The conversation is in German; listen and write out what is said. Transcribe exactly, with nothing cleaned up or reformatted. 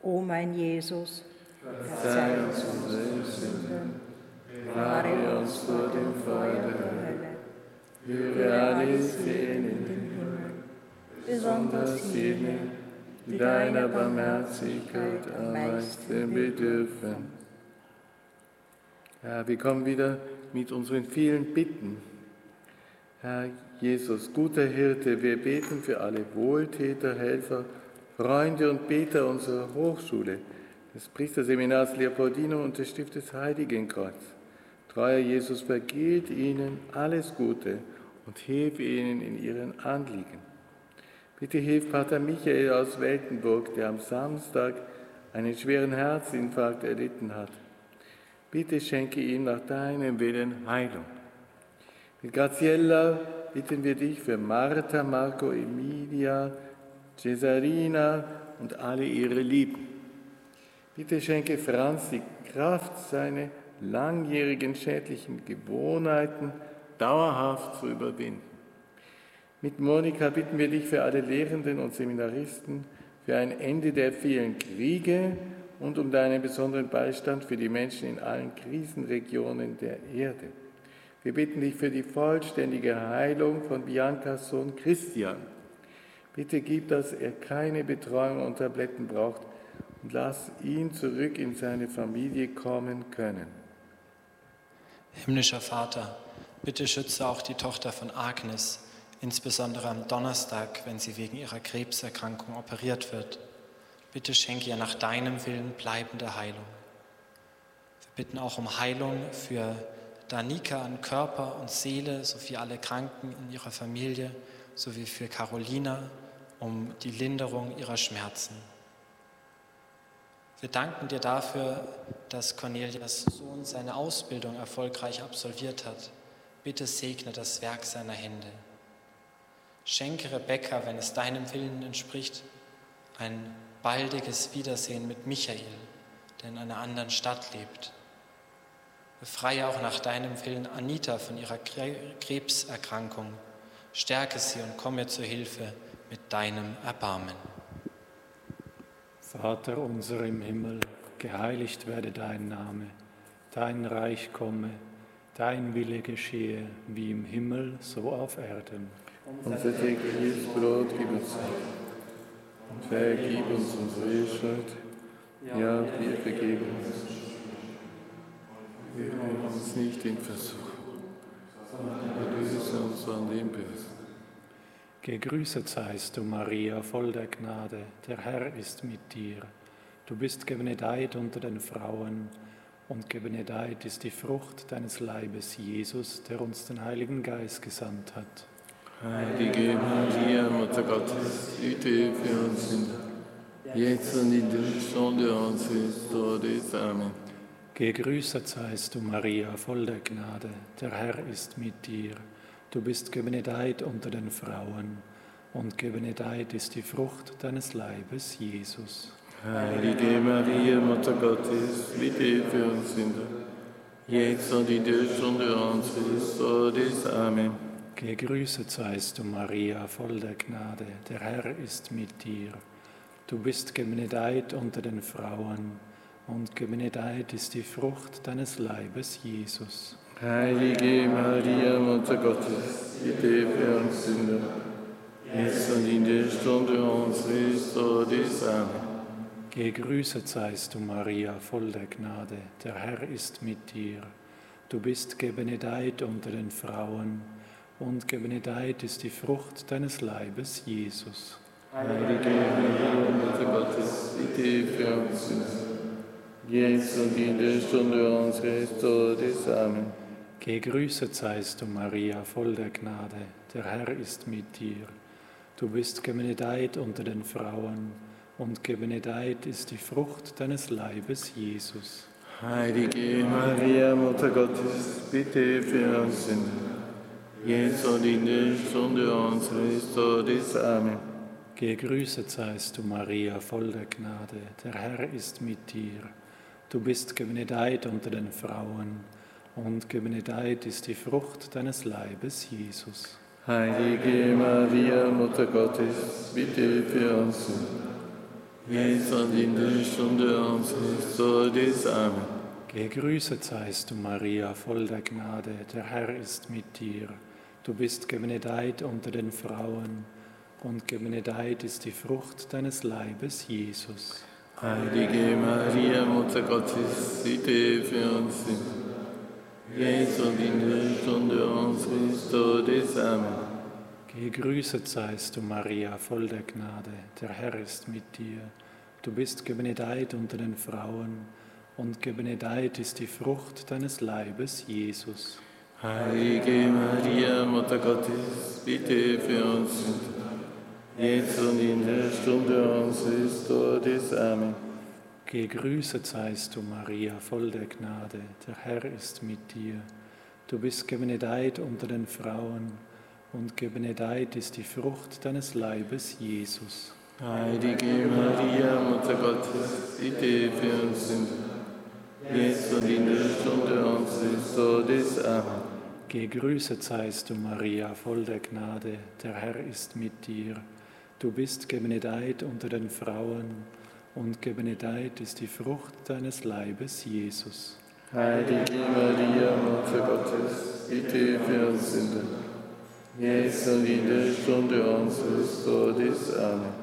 O mein Jesus, verzeih uns unsere Sünden, bewahre uns vor dem Feuer der Hölle, führe alle Seelen in den Himmel, besonders jene, die deiner Barmherzigkeit am meisten bedürfen. Herr, wir kommen wieder mit unseren vielen Bitten. Herr Jesus, guter Hirte, wir beten für alle Wohltäter, Helfer, Freunde und Beter unserer Hochschule, des Priesterseminars Leopoldinum und des Stiftes Heiligenkreuz. Treuer Jesus, vergilt ihnen alles Gute und hilf ihnen in ihren Anliegen. Bitte hilf Pater Michael aus Weltenburg, der am Samstag einen schweren Herzinfarkt erlitten hat. Bitte schenke ihm nach deinem Willen Heilung. Mit Graziella bitten wir dich für Martha, Marco, Emilia, Cesarina und alle ihre Lieben. Bitte schenke Franz die Kraft, seine langjährigen schädlichen Gewohnheiten dauerhaft zu überwinden. Mit Monika bitten wir dich für alle Lehrenden und Seminaristen, für ein Ende der vielen Kriege und um deinen besonderen Beistand für die Menschen in allen Krisenregionen der Erde. Wir bitten dich für die vollständige Heilung von Biancas Sohn Christian. Bitte gib, dass er keine Betreuung und Tabletten braucht und lass ihn zurück in seine Familie kommen können. Himmlischer Vater, bitte schütze auch die Tochter von Agnes, insbesondere am Donnerstag, wenn sie wegen ihrer Krebserkrankung operiert wird. Bitte schenke ihr nach deinem Willen bleibende Heilung. Wir bitten auch um Heilung für Danica an Körper und Seele sowie alle Kranken in ihrer Familie, sowie für Carolina um die Linderung ihrer Schmerzen. Wir danken dir dafür, dass Cornelias Sohn seine Ausbildung erfolgreich absolviert hat. Bitte segne das Werk seiner Hände. Schenke Rebekka, wenn es deinem Willen entspricht, ein baldiges Wiedersehen mit Michael, der in einer anderen Stadt lebt. Befreie auch nach deinem Willen Anita von ihrer Krebserkrankung. Stärke sie und komme zur Hilfe mit deinem Erbarmen. Vater unser im Himmel, geheiligt werde dein Name, dein Reich komme, dein Wille geschehe, wie im Himmel, so auf Erden. Unser tägliches Brot gib uns heute und vergib uns unsere Schuld, ja, wir vergeben uns. Wir führen uns nicht in Versuchung, sondern erlöse uns von dem Bösen. Gegrüßet seist du, Maria, voll der Gnade, der Herr ist mit dir. Du bist gebenedeit unter den Frauen, und gebenedeit ist die Frucht deines Leibes, Jesus, der uns den Heiligen Geist gesandt hat. Heilige Maria, Mutter Gottes, bitte für uns Sünder, jetzt und in der Stunde unseres Todes. Amen. Gegrüßet seist du, Maria, voll der Gnade, der Herr ist mit dir. Du bist gebenedeit unter den Frauen, und gebenedeit ist die Frucht deines Leibes, Jesus. Heilige Maria, Mutter Gottes, bitte für uns Sünder, jetzt und in der Stunde unseres Todes. Amen. Gegrüßet seist du, Maria, voll der Gnade, der Herr ist mit dir. Du bist gebenedeit unter den Frauen, und gebenedeit ist die Frucht deines Leibes, Jesus. Heilige Maria, Mutter Gottes, bitte für uns Sünder, jetzt und in der Stunde unseres Todes. Amen. Gegrüßet seist du, Maria, voll der Gnade, der Herr ist mit dir. Du bist gebenedeit unter den Frauen, und gebenedeit ist die Frucht deines Leibes, Jesus. Heilige Maria, Mutter Gottes, bitte für uns Sünder, jetzt und in der Stunde unseres Todes. Amen. Gegrüßet seist du, Maria, voll der Gnade, der Herr ist mit dir. Du bist gebenedeit unter den Frauen, und gebenedeit ist die Frucht deines Leibes, Jesus. Heilige Maria, Mutter Gottes, bitte für uns Sünder, jetzt und in der Stunde unseres Todes. Amen. Gegrüßet seist du, Maria, voll der Gnade, der Herr ist mit dir. Du bist gebenedeit unter den Frauen, und gebenedeit ist die Frucht deines Leibes, Jesus. Heilige Maria, Mutter Gottes, bitte für uns Sünder, jetzt und in der Stunde unseres Todes. Amen. Gegrüßet seist du, Maria, voll der Gnade, der Herr ist mit dir. Du bist gebenedeit unter den Frauen, und gebenedeit ist die Frucht deines Leibes, Jesus. Heilige Maria, Mutter Gottes, bitte für uns Sünder, jetzt und in der Stunde unseres Todes. Amen. Gegrüßet seist du, Maria, voll der Gnade, der Herr ist mit dir. Du bist gebenedeit unter den Frauen, und gebenedeit ist die Frucht deines Leibes, Jesus. Heilige Maria, Mutter Gottes, bitte für uns Sünder, jetzt und in der Stunde unseres Todes. Amen. Gegrüßet seist du, Maria, voll der Gnade, der Herr ist mit dir. Du bist gebenedeit unter den Frauen, und gebenedeit ist die Frucht deines Leibes, Jesus. Heilige Maria, Mutter Gottes, bitte für uns Sünder, jetzt und in der Stunde unseres Todes. Amen. Gegrüßet seist du, Maria, voll der Gnade, der Herr ist mit dir. Du bist gebenedeit unter den Frauen, und gebenedeit ist die Frucht deines Leibes, Jesus. Heilige Maria, Mutter Gottes, bitte für uns Sünder, jetzt und in der Stunde unseres Todes. Amen.